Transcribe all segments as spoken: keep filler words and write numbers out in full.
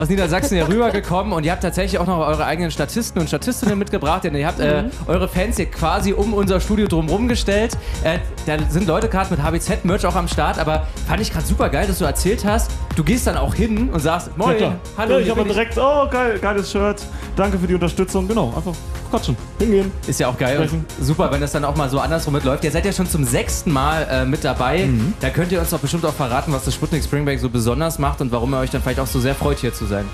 aus Niedersachsen hier rübergekommen und ihr habt tatsächlich auch noch eure eigenen Statisten und Statistinnen mitgebracht. Denn ihr habt äh, eure Fans hier quasi um unser Studio drumherum gestellt. Äh, da sind Leute gerade mit H B Z-Merch auch am Start, aber fand ich gerade super geil, dass du erzählt hast, du gehst dann auch hin und sagst, moin, ja, hallo. Ja, ich habe direkt, oh geil, geiles Shirt, danke für die Unterstützung, genau, einfach quatschen, hingehen. Ist ja auch geil und super, wenn das dann auch mal so andersrum mitläuft. Ihr seid ja schon zum sechsten Mal äh, mit dabei. Mhm. Da könnt ihr uns doch bestimmt auch verraten, was das Sputnik Spring Break so besonders macht und warum ihr euch dann vielleicht auch so sehr freut, hier zu sein.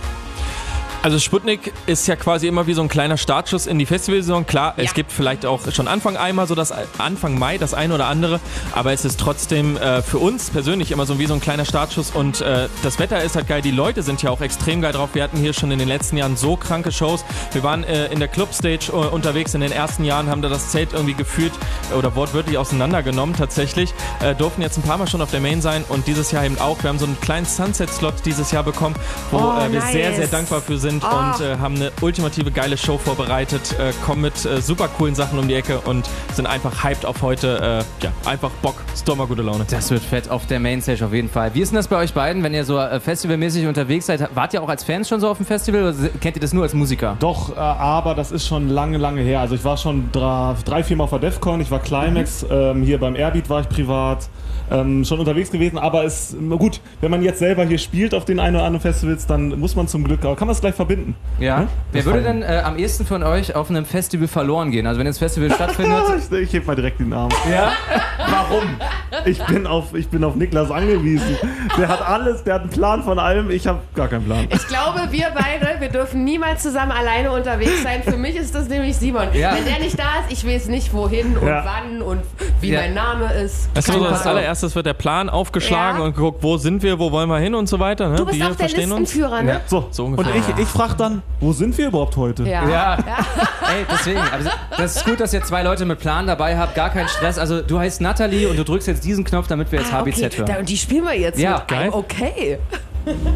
Also Sputnik ist ja quasi immer wie so ein kleiner Startschuss in die Festivalsaison. Klar, ja. Es gibt vielleicht auch schon Anfang einmal so das Anfang Mai das eine oder andere, aber es ist trotzdem äh, für uns persönlich immer so wie so ein kleiner Startschuss und äh, das Wetter ist halt geil, die Leute sind ja auch extrem geil drauf. Wir hatten hier schon in den letzten Jahren so kranke Shows. Wir waren äh, in der Clubstage äh, unterwegs in den ersten Jahren, haben da das Zelt irgendwie gefühlt oder wortwörtlich auseinandergenommen tatsächlich. Äh, durften jetzt ein paar Mal schon auf der Main sein und dieses Jahr eben auch. Wir haben so einen kleinen Sunset-Slot dieses Jahr bekommen, wo oh, äh, wir nice. sehr, sehr dankbar für sind. Oh. Und äh, haben eine ultimative geile Show vorbereitet, äh, kommen mit äh, super coolen Sachen um die Ecke und sind einfach hyped auf heute. Äh, ja, einfach Bock, Stormer, gute Laune. Das wird fett auf der Mainstage auf jeden Fall. Wie ist denn das bei euch beiden, wenn ihr so äh, festivalmäßig unterwegs seid? Wart ihr auch als Fans schon so auf dem Festival oder kennt ihr das nur als Musiker? Doch, äh, aber das ist schon lange, lange her. Also ich war schon drei, drei vier Mal auf der Defcon, ich war Climax, mhm. ähm, hier beim Airbeat war ich privat. Ähm, schon unterwegs gewesen, aber es gut, wenn man jetzt selber hier spielt auf den ein oder anderen Festivals, dann muss man zum Glück, aber kann man es gleich verbinden. Ja. Hm? Wer würde denn äh, am ehesten von euch auf einem Festival verloren gehen? Also wenn das Festival stattfindet... ich ich heb mal direkt den Arm. Ja? Warum? Ich bin, auf, ich bin auf Niklas angewiesen. Der hat alles, der hat einen Plan von allem, ich habe gar keinen Plan. Ich glaube, wir beide, wir dürfen niemals zusammen alleine unterwegs sein. Für mich ist das nämlich Simon. Ja. Wenn der nicht da ist, ich weiß nicht wohin und ja. wann und wie ja. mein Name ist. Das ist so das Ahnung. allererstes, wird der Plan aufgeschlagen Ja. und geguckt, wo sind wir, wo wollen wir hin und so weiter. Ne? Du bist wir auch der Listenführer, ne? Ja. So, so und ungefähr. ich, ich frage dann, wo sind wir überhaupt heute? Ja. Ja. ja. Ey, deswegen. Also, das ist gut, dass ihr zwei Leute mit Plan dabei habt. Gar kein Stress. Also du heißt Nathalie und du drückst jetzt diesen Knopf, damit wir jetzt Ah, H B Z okay. hören. Da, und die spielen wir jetzt Ja, mit geil. einem Okay.